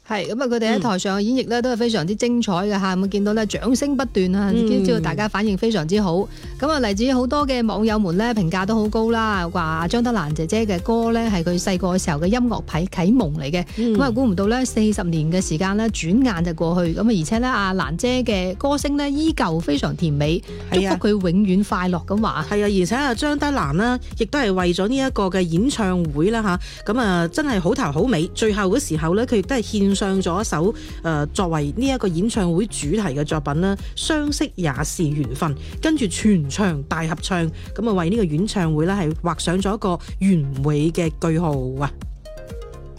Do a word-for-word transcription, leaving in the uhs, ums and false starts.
係咁啊！佢哋喺台上嘅演繹咧都係非常之精彩嘅嚇，咁、嗯、見到咧掌聲不斷啊，已經知道大家反應非常之好。咁啊、嗯，嚟自好多嘅網友們咧評價都好高啦，話張德蘭姐姐嘅歌咧係佢細個嘅時候嘅音樂啟啟蒙嚟嘅。咁啊、嗯，估唔到咧四十年嘅時間咧轉眼就過去，咁啊而且咧阿蘭姐嘅歌聲咧依舊非常甜美，祝福佢永遠快樂咁話。係啊， 而且啊張德蘭啦，亦都係為咗呢一個嘅演唱會啦嚇，咁啊真係好頭好尾。最後嗰時候咧，佢亦都係獻上咗一首誒、呃、作為呢一個演唱會主題嘅作品啦，相識也是緣分，跟住全場大合唱，咁啊為呢個演唱會咧係畫上咗一個完美嘅句號啊！